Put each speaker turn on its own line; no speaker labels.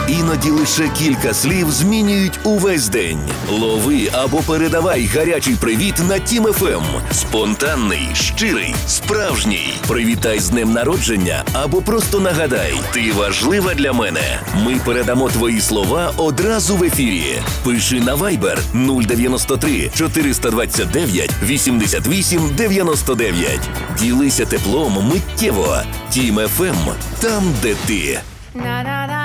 Іноді лише кілька слів змінюють увесь день. Лови або передавай гарячий привіт на Тім ФМ. Спонтанний, щирий, справжній. Привітай з днем народження або просто нагадай: ти важлива для мене. Ми передамо твої слова одразу в ефірі. Пиши на Viber 093 429 88 99. Ділися теплом миттєво. Тім ФМ. Там, де ти.